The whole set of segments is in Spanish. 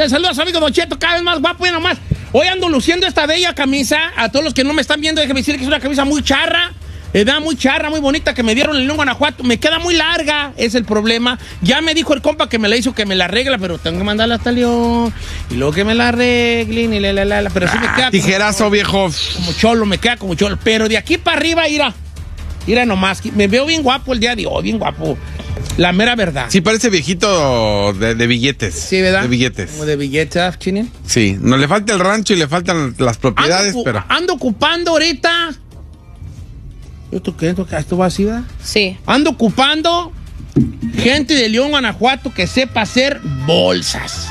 Saludos, amigo Don Cheto, cada vez más guapo y nomás. Hoy ando luciendo esta bella camisa. A todos los que no me están viendo, déjenme decir que es una camisa muy charra. Muy charra, muy bonita, que me dieron en León, Guanajuato. Me queda muy larga, es el problema. Ya me dijo el compa que me la hizo, que me la arregla, pero tengo que mandarla hasta León. Y luego que me la arreglen y la. Pero sí me queda tijerazo, viejo. Como cholo, me queda como cholo. Pero de aquí para arriba, mira nomás. Me veo bien guapo el día de hoy, bien guapo. La mera verdad. Sí, parece viejito de billetes. Sí, ¿verdad? De billetes. Como de billetes, Chinin. Sí, no le falta el rancho y le faltan las propiedades, pero... Ando ocupando ahorita... ¿Esto va así, verdad? Sí. Ando ocupando gente de León, Guanajuato, que sepa hacer bolsas.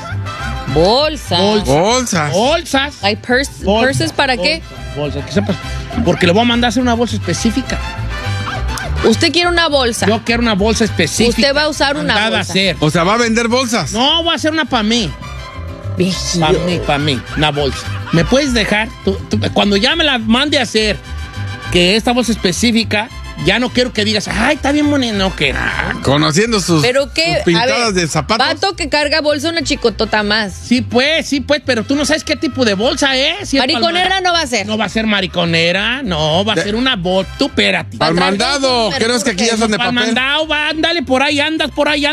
Bolsas. Like purses, ¿para qué? Bolsas, que sepa. Porque le voy a mandar a hacer una bolsa específica. ¿Usted quiere una bolsa? Yo quiero una bolsa específica. ¿Usted va a usar una bolsa? Hacer. O sea, ¿va a vender bolsas? No, voy a hacer una para mí. Para mí, una bolsa. ¿Me puedes dejar? Cuando ya me la mande a hacer, que esta bolsa específica, ya no quiero que digas, ay, está bien bonito. No quiero. Conociendo sus, ¿pero qué? sus pintadas de zapatos. Vato que carga bolsa, una chicotota más. Sí, pues, pero tú no sabes qué tipo de bolsa es. Si mariconera no va a ser. No va a ser mariconera, no, va a ser una bolsa. Tú, espérate. Al mandado, creo que aquí ya son de papel. Al mandado, ándale, por ahí andas.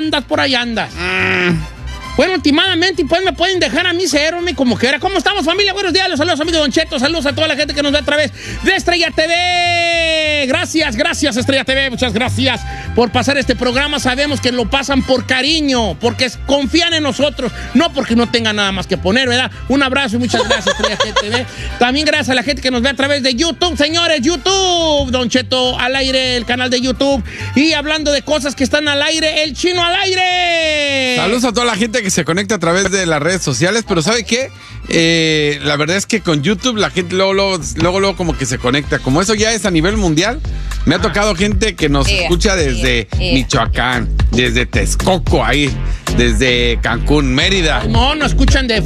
Bueno, últimamente, pues me pueden dejar a mí cero, como quiera. ¿Cómo estamos, familia? Buenos días, los saludos, amigo Don Cheto. Saludos a toda la gente que nos ve a través de Estrella TV. Gracias, Estrella TV. Muchas gracias por pasar este programa. Sabemos que lo pasan por cariño, porque confían en nosotros, no porque no tengan nada más que poner, ¿verdad? Un abrazo y muchas gracias, Estrella TV. También gracias a la gente que nos ve a través de YouTube, señores. YouTube, Don Cheto al aire, el canal de YouTube. Y hablando de cosas que están al aire, el Chino al aire. Saludos a toda la gente que se conecta a través de las redes sociales, pero ¿sabe qué? La verdad es que con YouTube la gente luego como que se conecta. Como eso ya es a nivel mundial, me ha tocado gente que nos escucha desde Michoacán, desde Texcoco ahí, desde Cancún, Mérida. No, nos escuchan de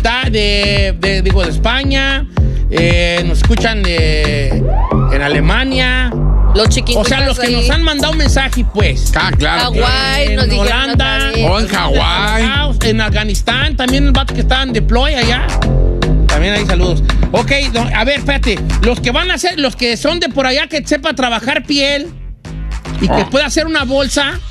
España, nos escuchan en Alemania. Los chiquitos. O sea, los que ahí nos han mandado un mensaje, pues. Ah, claro. Hawái, en Holanda. O en Hawái. En Afganistán, también el vato que está en deploy allá. También hay saludos. Ok, a ver, espérate. Los que van a hacer, los que son de por allá, que sepa trabajar piel y que pueda hacer una bolsa.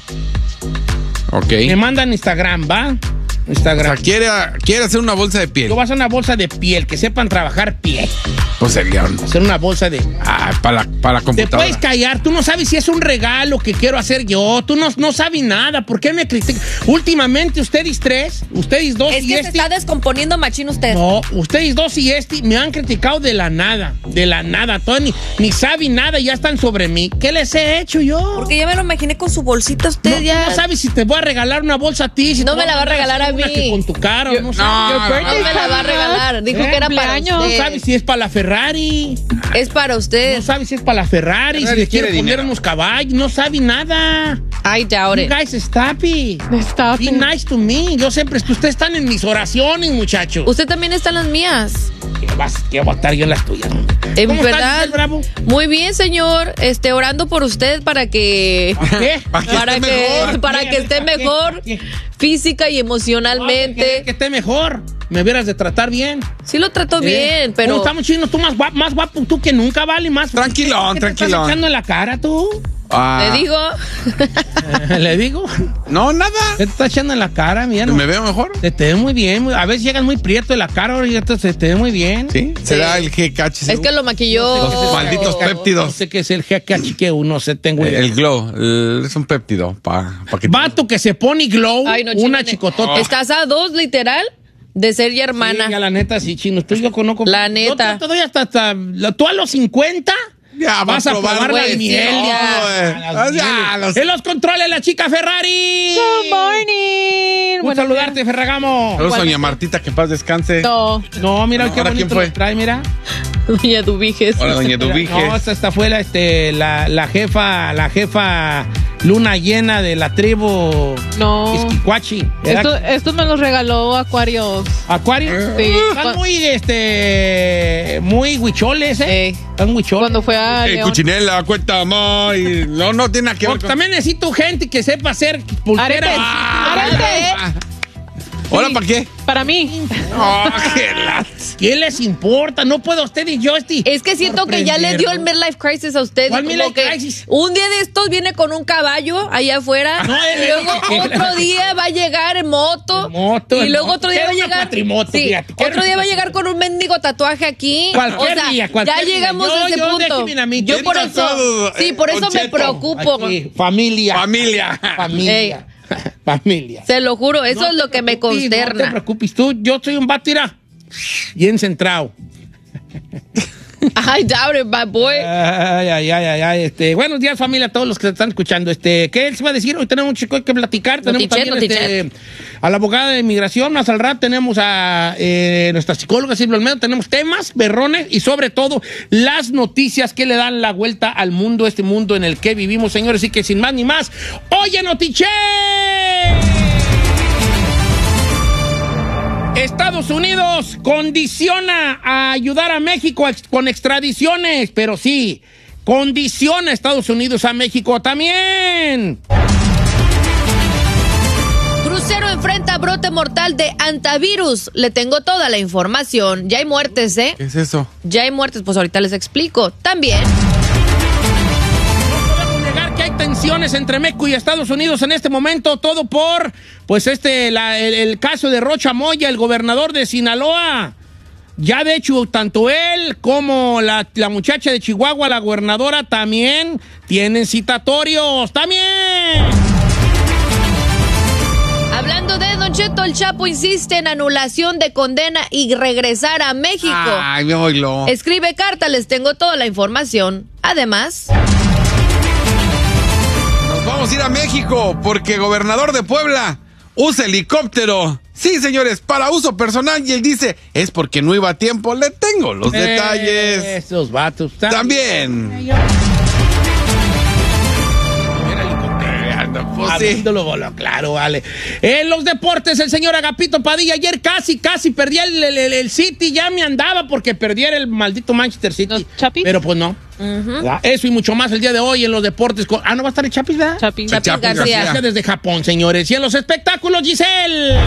Ok. Me mandan Instagram, ¿va? Instagram. O sea, quiere hacer una bolsa de piel. Yo voy a hacer una bolsa de piel, que sepan trabajar piel. Pues el león. Hacer una bolsa de... para la computadora. Te puedes callar, tú no sabes si es un regalo que quiero hacer yo, tú no sabes nada, ¿por qué me critican? Últimamente ustedes dos es y que se está descomponiendo machín usted. No, ustedes dos y me han criticado de la nada, todos ni saben nada y ya están sobre mí. ¿Qué les he hecho yo? Porque ya me lo imaginé con su bolsita usted ya. No sabes si te voy a regalar una bolsa a ti, si no me la va a regalar a mí. Que con tu cara, no me la va a regalar. Dijo que era para usted. No sabes si es para la Ferrari. Es para usted. No sabes si es para la Ferrari, si le quiere poner unos caballos, no sabe nada. I doubt it. You guys, stop it. Be nice to me. Yo siempre, ustedes están en mis oraciones, muchachos. Usted también está en las mías. ¿Qué voy a estar yo en las tuyas? En ¿Cómo verdad. estás, Bravo? Muy bien, señor. Orando por usted para que... ¿Qué? Para que esté mejor física y emocionalmente. Que esté mejor. Me hubieras de tratar bien. Sí lo trato bien, pero... ¿Cómo estamos chinos? Tú más guapo tú que nunca, vale más. Tranquilón. ¿Qué te estás echando en la cara tú? ¿Le digo? ¿Le digo? No, nada. ¿Qué te estás echando en la cara, mira? ¿Me veo mejor? Te ve muy bien. A veces llegas muy prieto de la cara, ahora ya se te ve muy bien. ¿Sí? ¿Será el GKH? Es que lo maquilló. Los malditos péptidos. No sé qué es el GKH, no sé, tengo idea. El glow, es un péptido. Que vato que se pone glow, ay, no, una chicotota. Estás a 2, literal, de ser ya hermana. Sí, ya la neta, sí, chino. Tú yo conozco. La neta. Yo te doy hasta tú a los 50... Ya vas a probar la miel. En los controles, la chica Ferrari. Good morning. Un saludarte, Ferragamo. Saludos, doña Martita, que paz descanse. No, mira qué bonito lo trae, mira. Doña Dubiges. Hola, doña Dubiges. No, esta fue la jefa luna llena de la tribu Isquicuachi. Esto me lo regaló Acuarios. ¿Acuarios? Sí. Están muy huicholes, Están huicholes. Cuando fue a León. Cuchinela, cuenta más. No tiene nada que ver. También necesito gente que sepa hacer pulseras. ¿Ahora para qué? Para mí. Oh, ¿Qué les importa? No puedo usted y yo, Es que siento que ya le dio el midlife crisis a usted. ¿Cuál y como midlife que crisis? un día de estos viene con un caballo allá afuera. No, y luego otro día va a llegar en moto. En moto, y en luego moto. otro día va a Quiero una llegar. cuatrimoto, fíjate, quiero Otro una día va a cuatrimoto. llegar con un mendigo tatuaje aquí. Cualquier día, cualquier ya día. llegamos a ese punto. déjeme a mí, Yo por tengo eso. todo, Sí, por eso Don me Cheto. preocupo. Aquí, familia. Familia. Familia. Se lo juro, eso es lo que me No te consterna. preocupes, yo soy un vato, mira, bien centrado. I doubt it, my boy. Ay. Buenos días, familia, a todos los que están escuchando. ¿Qué les iba a decir? Hoy tenemos un chico que platicar. Tenemos también a la abogada de inmigración. Más al rato tenemos a nuestra psicóloga Silvia Olmedo. Tenemos temas, berrones y sobre todo las noticias que le dan la vuelta al mundo, este mundo en el que vivimos, señores. Así que sin más ni más, ¡oye, Notiche! Estados Unidos condiciona a ayudar a México con extradiciones, pero sí, condiciona a Estados Unidos a México también. Crucero enfrenta brote mortal de antivirus. Le tengo toda la información. Ya hay muertes, ¿eh? ¿Qué es eso? Ya hay muertes, pues ahorita les explico. También. No podemos negar que hay tensiones entre México y Estados Unidos en este momento, todo por, pues el caso de Rocha Moya, el gobernador de Sinaloa. Ya de hecho, tanto él como la muchacha de Chihuahua, la gobernadora, también tienen citatorios. ¡También! Hablando de Don Cheto, el Chapo insiste en anulación de condena y regresar a México. Ay, me oílo. Escribe carta, les tengo toda la información. Además, Nos vamos a ir a México porque gobernador de Puebla usa helicóptero. Sí, señores, para uso personal. Y él dice, es porque no iba a tiempo. Le tengo los detalles. Esos vatos. También. Pues sí. Habiéndolo, claro, vale. En los deportes, el señor Agapito Padilla ayer casi perdía el City, ya me andaba porque perdiera el maldito Manchester City. Los Chapis. Pero pues no. ¿Verdad? Eso y mucho más el día de hoy en los deportes. ¿No va a estar el Chapis, verdad? Chapis. Chapis García. Gracias desde Japón, señores. Y en los espectáculos, Giselle.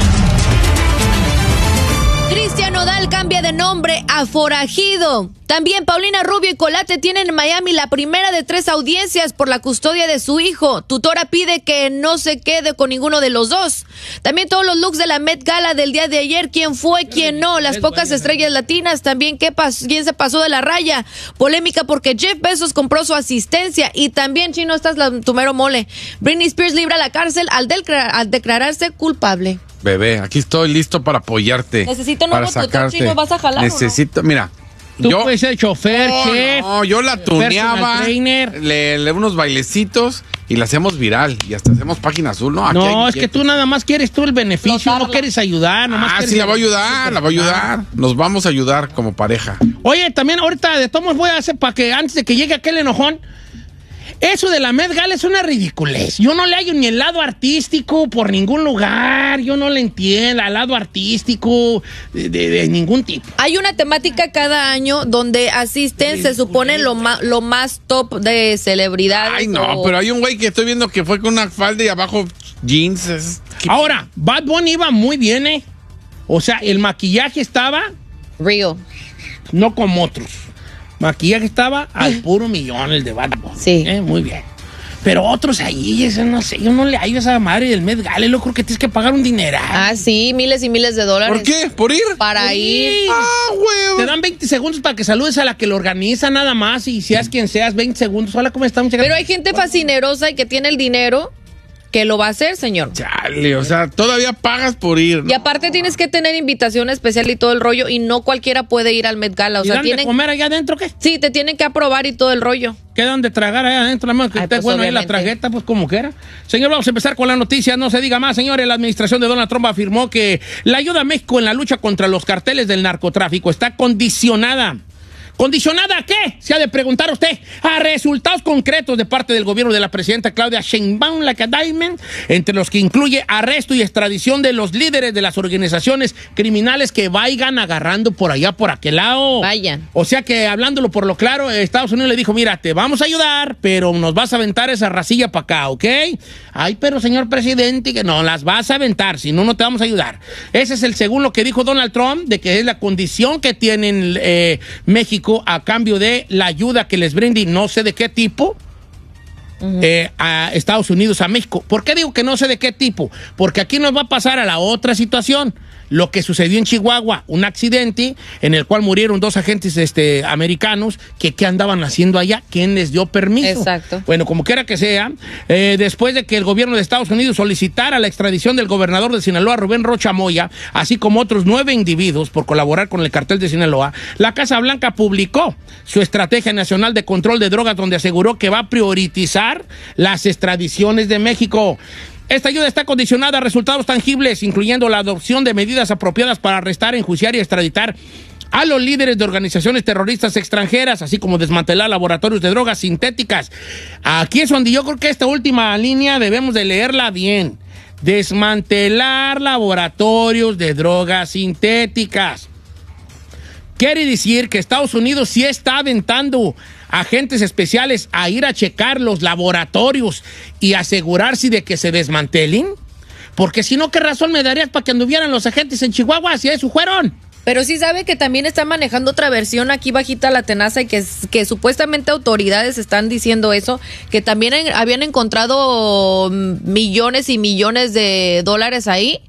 Cristian Nodal cambia de nombre a Forajido. También Paulina Rubio y Colate tienen en Miami la primera de 3 audiencias por la custodia de su hijo. Tutora pide que no se quede con ninguno de los dos. También todos los looks de la Met Gala del día de ayer. ¿Quién fue? ¿Quién no? Las pocas estrellas latinas. También ¿quién se pasó de la raya? Polémica porque Jeff Bezos compró su asistencia. Y también, Chino, estás tu mero mole. Britney Spears libra la cárcel al declararse culpable. Bebé, aquí estoy listo para apoyarte. Necesito para nuevo tutón, sacarte. Chino, ¿vas a jalar o no? Necesito, mira. Tú puedes ser chofer, chef. No, yo la tuneaba, personal trainer. le unos bailecitos y la hacemos viral y hasta hacemos página azul, ¿no? Aquí No, hay es que billetes. tú nada más quieres tú el beneficio, Flotarla. no quieres ayudar. Nomás quieres Sí, la voy a ayudar, la voy a ayudar. Nos vamos a ayudar como pareja. Oye, también ahorita de todos modos voy a hacer para que antes de que llegue aquel enojón, eso de la Met Gala es una ridiculez. Yo no le hallo ni el lado artístico por ningún lugar. Yo no le entiendo al lado artístico de ningún tipo. Hay una temática cada año donde asisten, se supone, lo más top de celebridades. Ay, no, o- pero hay un güey que estoy viendo que fue con una falda y abajo jeans. Ahora, Bad Bunny iba muy bien, ¿eh? O sea, el maquillaje estaba Real. no como otros. Maquillaje estaba al puro millón el de Bad Bunny. Sí. Muy bien. Pero otros ahí, eso no sé, yo no le hallo a esa madre del Met Gala. Yo creo que tienes que pagar un dineral. Ah, sí, miles y miles de dólares. ¿Por qué? ¿Por ir? Para ir. Ah, huevo. Te dan 20 segundos para que saludes a la que lo organiza nada más y seas quien seas, 20 segundos. Hola, ¿cómo está? Muchas Pero gracias. hay gente fascinerosa y que tiene el dinero que lo va a hacer, señor. Chale, o sea, todavía pagas por ir, ¿no? Y aparte tienes que tener invitación especial y todo el rollo y no cualquiera puede ir al Met Gala. O ¿Y sea, dan de tienen... comer allá adentro qué? Sí, te tienen que aprobar y todo el rollo. Quedan de tragar allá adentro, nada más que Ay, esté pues, bueno ahí la obviamente. tragueta, pues como quiera. Señor, vamos a empezar con la noticia, no se diga más, señores. La administración de Donald Trump afirmó que la ayuda a México en la lucha contra los carteles del narcotráfico está condicionada ¿Condicionada a qué? Se ha de preguntar usted. A resultados concretos de parte del gobierno de la presidenta Claudia Sheinbaum, entre los que incluye arresto y extradición de los líderes de las organizaciones criminales que vayan agarrando por allá, por aquel lado. Vayan. O sea que, hablándolo por lo claro, Estados Unidos le dijo, mira, te vamos a ayudar, pero nos vas a aventar esa racilla para acá, ¿ok? Ay, pero señor presidente, que no, las vas a aventar, si no, no te vamos a ayudar. Ese es según lo que dijo Donald Trump, de que es la condición que tienen México a cambio de la ayuda que les brinde, no sé de qué tipo, a Estados Unidos, a México. ¿Por qué digo que no sé de qué tipo? Porque aquí nos va a pasar a la otra situación. Lo que sucedió en Chihuahua, un accidente en el cual murieron 2 agentes americanos que ¿qué andaban haciendo allá? ¿Quién les dio permiso? Exacto. Bueno, como quiera que sea, después de que el gobierno de Estados Unidos solicitara la extradición del gobernador de Sinaloa, Rubén Rocha Moya, así como otros 9 individuos por colaborar con el cartel de Sinaloa, la Casa Blanca publicó su Estrategia Nacional de Control de Drogas, donde aseguró que va a priorizar las extradiciones de México. Esta ayuda está condicionada a resultados tangibles, incluyendo la adopción de medidas apropiadas para arrestar, enjuiciar y extraditar a los líderes de organizaciones terroristas extranjeras, así como desmantelar laboratorios de drogas sintéticas. Aquí es donde yo creo que esta última línea debemos de leerla bien. Desmantelar laboratorios de drogas sintéticas. Quiere decir que Estados Unidos sí está aventando agentes especiales a ir a checar los laboratorios y asegurarse de que se desmantelen. Porque si no, ¿qué razón me darías para que anduvieran los agentes en Chihuahua si eso fueron? Pero sí sabe que también está manejando otra versión aquí bajita la tenaza y que supuestamente autoridades están diciendo eso, que también habían encontrado millones y millones de dólares ahí.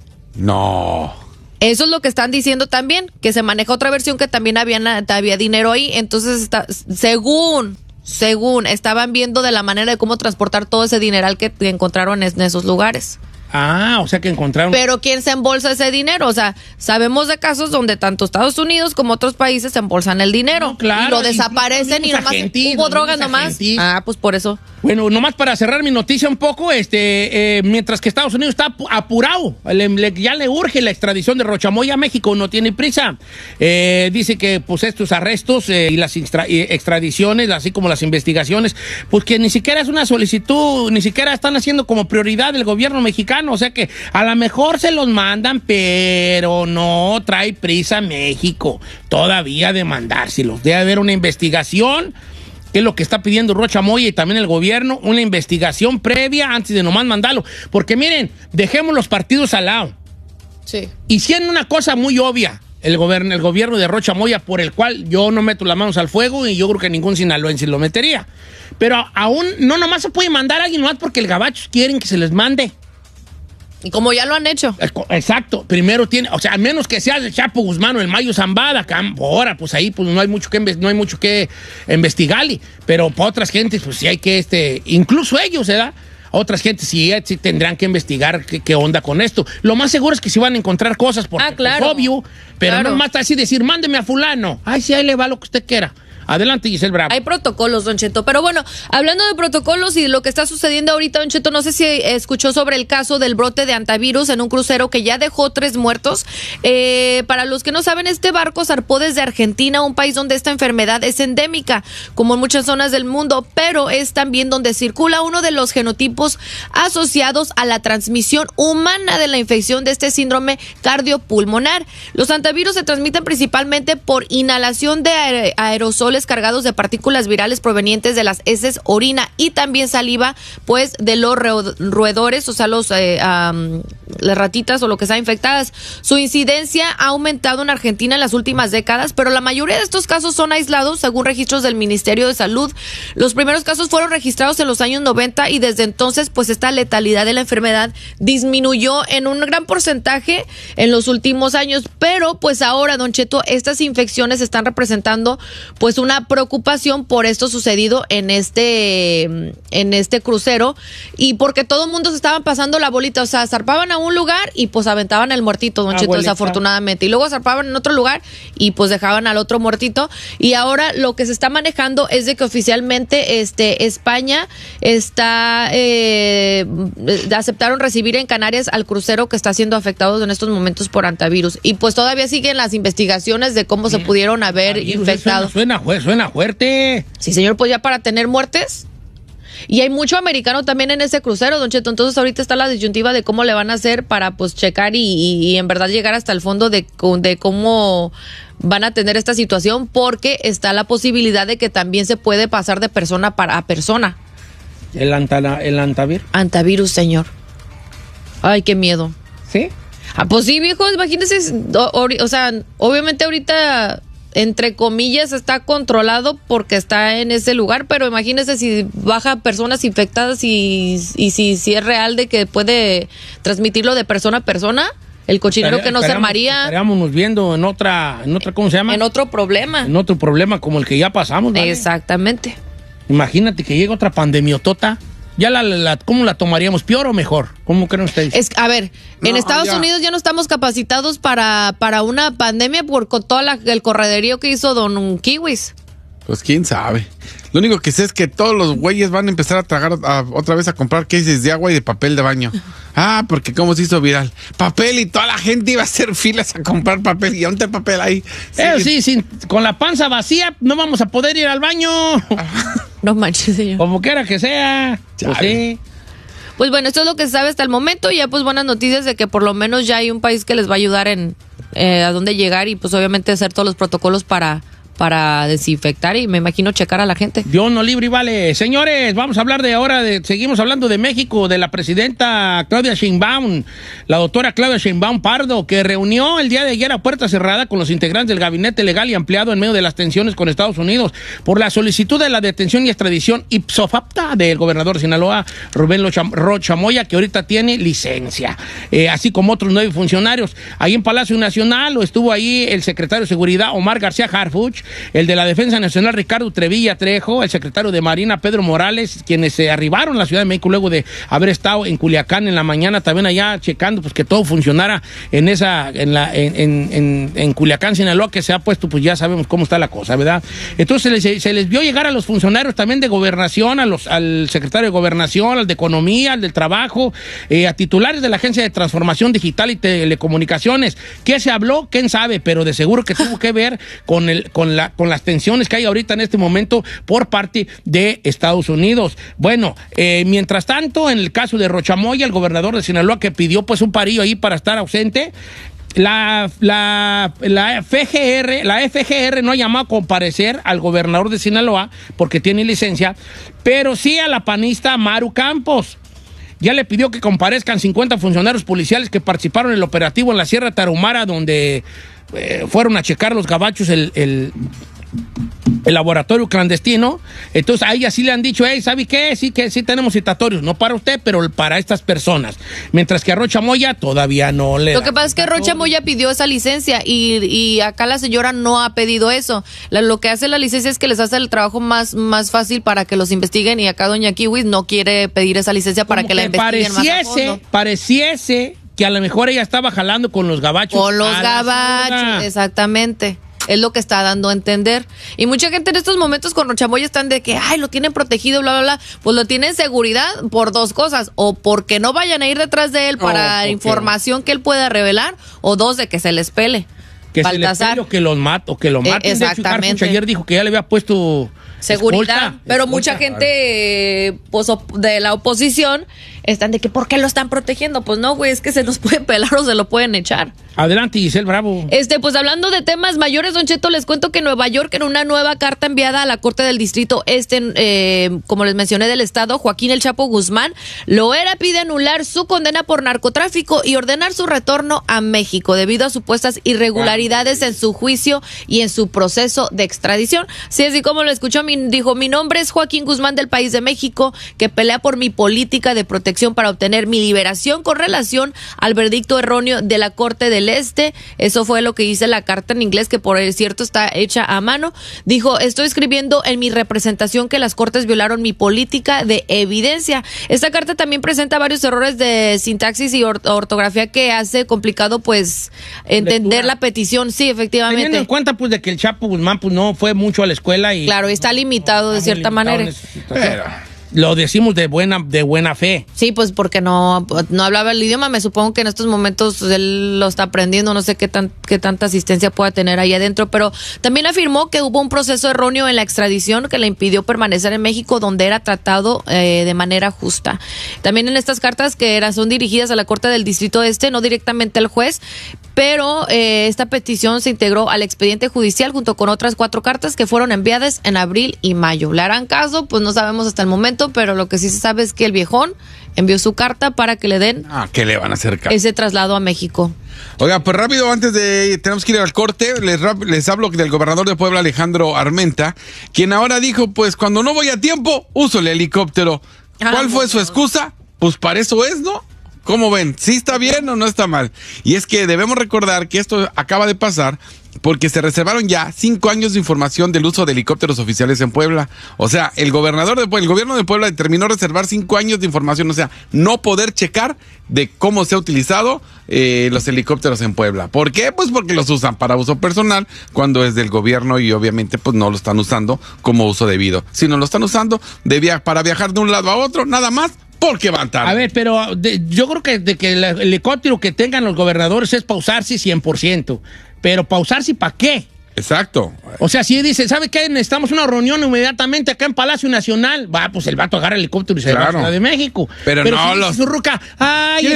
No. Eso es lo que están diciendo también, que se maneja otra versión que también había dinero ahí. Entonces, según estaban viendo de la manera de cómo transportar todo ese dineral que encontraron en esos lugares. Ah, o sea que encontraron... Pero ¿quién se embolsa ese dinero? O sea, sabemos de casos donde tanto Estados Unidos como otros países se embolsan el dinero. No, claro, y lo desaparecen y nomás hubo drogas nomás. Ah, pues por eso. Bueno, nomás para cerrar mi noticia un poco, mientras que Estados Unidos está apurado, ya le urge la extradición de Rocha Moya a México, no tiene prisa. Dice que pues estos arrestos y las extradiciones, así como las investigaciones, pues que ni siquiera es una solicitud, ni siquiera están haciendo como prioridad del gobierno mexicano. O sea que a lo mejor se los mandan, pero no trae prisa México todavía de mandárselos. Debe haber una investigación, que es lo que está pidiendo Rocha Moya y también el gobierno, una investigación previa antes de nomás mandarlo. Porque miren, dejemos los partidos al lado. Sí. Y siendo una cosa muy obvia, el gobierno de Rocha Moya, por el cual yo no meto las manos al fuego y yo creo que ningún sinaloense lo metería. Pero aún no nomás se puede mandar a alguien más porque el gabachos quieren que se les mande. Y como ya lo han hecho. Exacto. Primero tiene, o sea, a menos que sea el Chapo Guzmán o el Mayo Zambada, ahora pues ahí pues no hay mucho que investigarle. Pero para otras gentes pues sí hay que, incluso ellos, ¿verdad? Otras gentes sí tendrán que investigar qué onda con esto. Lo más seguro es que sí van a encontrar cosas porque claro, es obvio, pero claro. No más así decir, mándeme a fulano. Ay, sí, ahí le va lo que usted quiera. Adelante, Giselle Bravo. Hay protocolos, Don Cheto. Pero bueno, hablando de protocolos y de lo que está sucediendo ahorita, Don Cheto, no sé si escuchó sobre el caso del brote de antivirus en un crucero que ya dejó 3 muertos. Para los que no saben, este barco zarpó desde Argentina, un país donde esta enfermedad es endémica, como en muchas zonas del mundo, pero es también donde circula uno de los genotipos asociados a la transmisión humana de la infección de este síndrome cardiopulmonar. Los antivirus se transmiten principalmente por inhalación de aerosoles cargados de partículas virales provenientes de las heces, orina y también saliva, pues de los roedores, o sea, las ratitas o lo que sea infectadas. Su incidencia ha aumentado en Argentina en las últimas décadas, pero la mayoría de estos casos son aislados según registros del Ministerio de Salud. Los primeros casos fueron registrados en los años 90 y desde entonces pues esta letalidad de la enfermedad disminuyó en un gran porcentaje en los últimos años, pero pues ahora, Don Cheto, estas infecciones están representando pues una preocupación por esto sucedido en este crucero, y porque todo el mundo se estaban pasando la bolita, o sea, zarpaban a un lugar y pues aventaban el muertito, don Cheto, desafortunadamente, y luego zarpaban en otro lugar y pues dejaban al otro muertito. Y ahora lo que se está manejando es de que oficialmente España está aceptaron recibir en Canarias al crucero que está siendo afectado en estos momentos por hantavirus, y pues todavía siguen las investigaciones de cómo se pudieron haber infectado. Suena fuerte. Sí, señor, pues ya para tener muertes. Y hay mucho americano también en ese crucero, don Cheto. Entonces ahorita está la disyuntiva de cómo le van a hacer para pues checar y en verdad llegar hasta el fondo de cómo van a tener esta situación, porque está la posibilidad de que también se puede pasar de persona a persona. El antavirus. Antavirus, señor. Ay, qué miedo. ¿Sí? Pues sí, viejo, imagínense, o sea, obviamente ahorita, entre comillas, está controlado porque está en ese lugar, pero imagínense si baja personas infectadas y si es real de que puede transmitirlo de persona a persona, el cochinero que nos armaría. Estaríamos viendo en otra, ¿cómo se llama? En otro problema. En otro problema como el que ya pasamos, ¿vale? Exactamente. Imagínate que llegue otra pandemiotota. ¿Ya ¿cómo la tomaríamos? ¿Peor o mejor? ¿Cómo creen ustedes? A ver, en Estados Unidos ya no estamos capacitados para una pandemia con todo el correderío que hizo don Kiwis. Pues quién sabe. Lo único que sé es que todos los güeyes van a empezar a tragar otra vez a comprar cases de agua y de papel de baño. Porque cómo se hizo viral. Papel, y toda la gente iba a hacer filas a comprar papel. ¿Y dónde está el papel ahí? Sí, con la panza vacía no vamos a poder ir al baño. No manches, señor. Como quiera que sea. Pues sí. Pues bueno, esto es lo que se sabe hasta el momento. Y ya pues buenas noticias de que por lo menos ya hay un país que les va a ayudar a dónde llegar, y pues obviamente hacer todos los protocolos para desinfectar, y me imagino checar a la gente. Dios no libre y vale. Señores, vamos a hablar seguimos hablando de México, de la presidenta Claudia Sheinbaum, la doctora Claudia Sheinbaum Pardo, que reunió el día de ayer a puerta cerrada con los integrantes del gabinete legal y ampliado en medio de las tensiones con Estados Unidos por la solicitud de la detención y extradición ipso facto del gobernador de Sinaloa, Rubén Rocha Moya, que ahorita tiene licencia, así como otros 9 funcionarios. Ahí en Palacio Nacional estuvo ahí el secretario de Seguridad, Omar García Harfuch, el de la Defensa Nacional, Ricardo Trevilla Trejo, el secretario de Marina, Pedro Morales, quienes se arribaron a la Ciudad de México luego de haber estado en Culiacán en la mañana, también allá checando pues que todo funcionara en Culiacán, Sinaloa, que se ha puesto, pues ya sabemos cómo está la cosa, ¿verdad? Entonces se les vio llegar a los funcionarios también de Gobernación, al secretario de Gobernación, al de Economía, al del Trabajo, a titulares de la Agencia de Transformación Digital y Telecomunicaciones. ¿Qué se habló? ¿Quién sabe? Pero de seguro que tuvo que ver con las tensiones que hay ahorita en este momento por parte de Estados Unidos. Bueno, mientras tanto, en el caso de Rocha Moya, el gobernador de Sinaloa, que pidió pues un parillo ahí para estar ausente, la FGR no ha llamado a comparecer al gobernador de Sinaloa porque tiene licencia, pero sí a la panista Maru Campos. Ya le pidió que comparezcan 50 funcionarios policiales que participaron en el operativo en la Sierra Tarahumara, donde fueron a checar los gabachos el laboratorio clandestino. Entonces a ella sí le han dicho, ¿sabe qué? Sí que sí tenemos citatorios, no para usted, pero para estas personas. Mientras que a Rocha Moya todavía no le... Lo que pasa es que Rocha Moya pidió esa licencia y acá la señora no ha pedido eso. Lo que hace la licencia es que les hace el trabajo más fácil para que los investiguen, y acá doña Kiwis no quiere pedir esa licencia para que la investiguen más a fondo. Pareciese que a lo mejor ella estaba jalando con los gabachos. Con los gabachos, exactamente. Es lo que está dando a entender. Y mucha gente en estos momentos con Rocha Moya están de que, lo tienen protegido, bla, bla, bla. Pues lo tienen seguridad por 2 cosas. O porque no vayan a ir detrás de él para información que él pueda revelar. O 2, de que se les pele. Que Baltasar. Se les pele o que los maten. Exactamente. De hecho, ayer dijo que ya le había puesto seguridad. Escolta. Pero mucha gente pues, de la oposición están de que ¿por qué lo están protegiendo? Pues no, güey, es que se nos puede pelar o se lo pueden echar. Adelante, Giselle Bravo. Pues hablando de temas mayores, don Cheto, les cuento que Nueva York, en una nueva carta enviada a la Corte del Distrito como les mencioné, del Estado, Joaquín El Chapo Guzmán Loera pide anular su condena por narcotráfico y ordenar su retorno a México debido a supuestas irregularidades en su juicio y en su proceso de extradición. Sí, así como lo escuchó, dijo, mi nombre es Joaquín Guzmán del país de México, que pelea por mi política de protección protección para obtener mi liberación con relación al verdicto erróneo de la Corte del Este. Eso fue lo que dice la carta en inglés, que por cierto está hecha a mano. Dijo, estoy escribiendo en mi representación que las Cortes violaron mi política de evidencia. Esta carta también presenta varios errores de sintaxis y ortografía que hace complicado pues entender la petición. Sí, efectivamente. Teniendo en cuenta pues de que el Chapo Guzmán pues no fue mucho a la escuela y claro, está limitado de cierta manera. Pero lo decimos de buena fe. Sí, pues porque no hablaba el idioma. Me supongo que en estos momentos él lo está aprendiendo. No sé qué tanta asistencia pueda tener ahí adentro. Pero también afirmó que hubo un proceso erróneo en la extradición que le impidió permanecer en México, donde era tratado de manera justa. También en estas cartas que son dirigidas a la Corte del Distrito Este, no directamente al juez, pero esta petición se integró al expediente judicial junto con otras 4 cartas que fueron enviadas en abril y mayo. ¿Le harán caso? Pues no sabemos hasta el momento, pero lo que sí se sabe es que el viejón envió su carta para que le den ¿qué le van a hacer caso? Ese traslado a México. Oiga, pues rápido, antes de tenemos que ir al corte, les hablo del gobernador de Puebla, Alejandro Armenta, quien ahora dijo, pues cuando no voy a tiempo, uso el helicóptero. ¿Cuál fue su excusa? Pues para eso es, ¿no? ¿Cómo ven? ¿Sí está bien o no está mal? Y es que debemos recordar que esto acaba de pasar porque se reservaron ya 5 años de información del uso de helicópteros oficiales en Puebla. O sea, el gobierno de Puebla determinó reservar 5 años de información, o sea, no poder checar de cómo se ha utilizado los helicópteros en Puebla. ¿Por qué? Pues porque los usan para uso personal cuando es del gobierno y obviamente pues no lo están usando como uso debido. Si no lo están usando para viajar de un lado a otro, nada más, porque van tarde. A ver, pero yo creo que el helicóptero que tengan los gobernadores es para usarse 100%. Pero para usarse, ¿para qué? Exacto. O sea, si dice, ¿sabe qué? Necesitamos una reunión inmediatamente acá en Palacio Nacional. Va, pues el vato agarra el helicóptero y se va a la Ciudad de México. Pero no si los... su ruca, ay,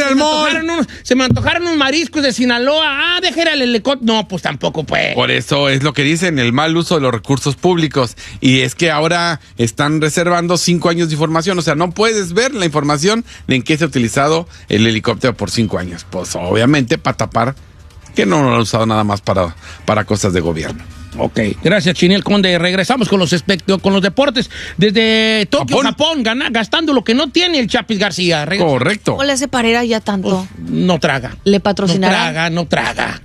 se me antojaron unos mariscos de Sinaloa. Déjale el helicóptero. No, pues tampoco, pues. Por eso es lo que dicen, el mal uso de los recursos públicos. Y es que ahora están reservando 5 años de información. O sea, no puedes ver la información de en qué se ha utilizado el helicóptero por 5 años. Pues obviamente para tapar que no lo han usado nada más para cosas de gobierno. Ok, gracias, Chiniel Conde. Regresamos con los deportes. Desde Tokio, Japón, gastando lo que no tiene el Chapis García. Correcto. ¿Cómo le hace Parera ya tanto? Pues, no traga. ¿Le patrocinará? No traga.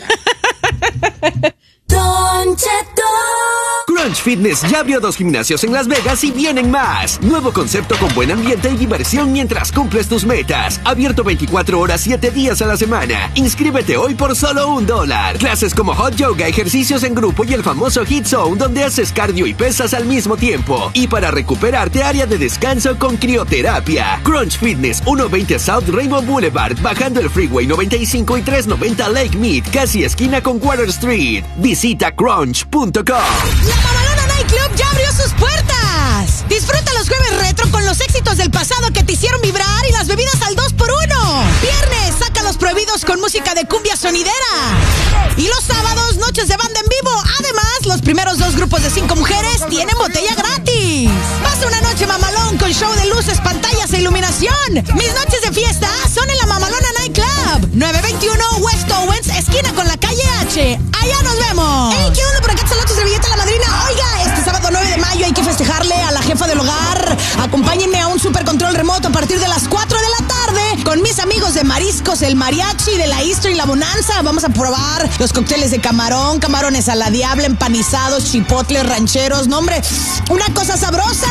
Don Cheto. Crunch Fitness ya abrió 2 gimnasios en Las Vegas y vienen más. Nuevo concepto con buen ambiente y diversión mientras cumples tus metas. Abierto 24 horas, 7 días a la semana. Inscríbete hoy por solo $1. Clases como hot yoga, ejercicios en grupo y el famoso Hit Zone, donde haces cardio y pesas al mismo tiempo. Y para recuperarte, área de descanso con crioterapia. Crunch Fitness, 120 South Rainbow Boulevard, bajando el Freeway 95 y 390 Lake Mead, casi esquina con Water Street. Visita crunch.com. La Mamalona Night Club ya abrió sus puertas. Disfruta los jueves retro con los éxitos del pasado que te hicieron vibrar y las bebidas al 2x1. Viernes, saca los prohibidos con música de cumbia sonidera. Y los sábados, noches de banda en vivo. Además, los primeros 2 grupos de 5 mujeres tienen botella gratis. Pasa una noche mamalón con show de luces, pantallas e iluminación. Mis noches de fiesta son en la Mamalona Night Club, 921 West Owens, esquina con la calle H. Allá nos vemos. ¡Ey, qué onda! Por acá te saluda tu servilleta la madrina. Oiga, este sábado 9 de mayo hay que festejarle a la jefa del hogar. Acompáñenme a un super control remoto a partir de las 4 de la tarde con mis amigos de Mariscos, el Mariachi, de la Easter y la Bonanza. Vamos a probar los cócteles de camarón, camarones a la diabla, empanizados, chipotles, rancheros. No, hombre, una cosa sabrosa.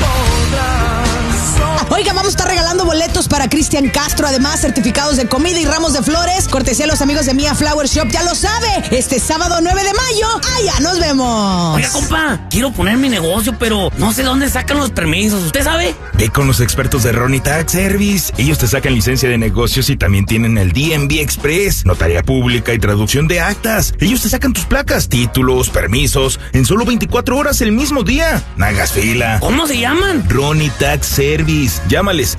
Oiga, vamos a estar regalando boletos para Cristian Castro, además certificados de comida y ramos de flores, cortesía a los amigos de Mia Flower Shop, ya lo sabe, este sábado 9 de mayo, allá nos vemos. Oiga, compa, quiero poner mi negocio, pero no sé dónde sacan los permisos, ¿usted sabe? Ve con los expertos de Ronnie Tax Service, ellos te sacan licencia de negocios y también tienen el DMV Express, notaría pública y traducción de actas, ellos te sacan tus placas, títulos, permisos, en solo 24 horas el mismo día, no hagas fila. ¿Cómo se llaman? Ronnie Tax Service. Llámales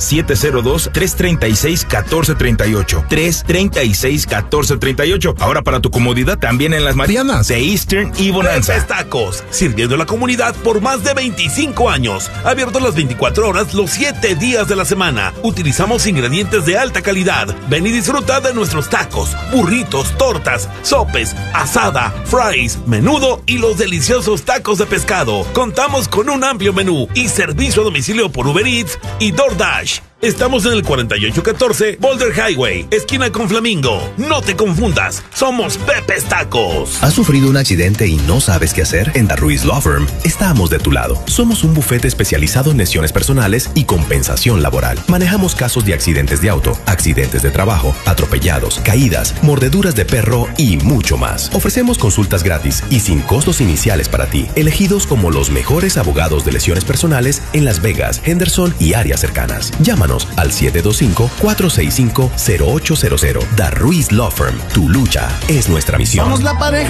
702-336-1438. 336-1438. Ahora para tu comodidad también en las Marianas de Eastern y Bonanza. Pepe's Tacos, sirviendo a la comunidad por más de 25 años. Abierto las 24 horas, los 7 días de la semana. Utilizamos ingredientes de alta calidad. Ven y disfruta de nuestros tacos, burritos, tortas, sopes, asada, fries, menudo y los deliciosos tacos de pescado. Contamos con un amplio menú y servicio a domicilio por Uber Eats y DoorDash. Estamos en el 4814 Boulder Highway, esquina con Flamingo. No te confundas, somos Pepe's Tacos. ¿Has sufrido un accidente y no sabes qué hacer? En The Ruiz Law Firm estamos de tu lado. Somos un bufete especializado en lesiones personales y compensación laboral. Manejamos casos de accidentes de auto, accidentes de trabajo, atropellados, caídas, mordeduras de perro y mucho más. Ofrecemos consultas gratis y sin costos iniciales para ti, elegidos como los mejores abogados de lesiones personales en Las Vegas, Henderson y áreas cercanas. Llámanos al 725-465-0800. The Ruiz Law Firm. Tu lucha es nuestra misión. Somos la pareja